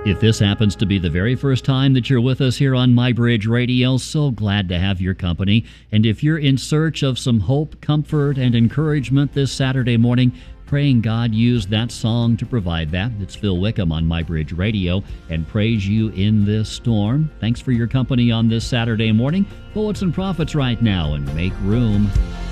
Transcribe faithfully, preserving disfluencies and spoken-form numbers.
If this happens to be the very first time that you're with us here on MyBridge Radio, so glad to have your company. And if you're in search of some hope, comfort, and encouragement this Saturday morning, praying God used that song to provide that. It's Phil Wickham on MyBridge Radio and Praise You in This Storm. Thanks for your company on this Saturday morning. Poets and Prophets right now, and make room.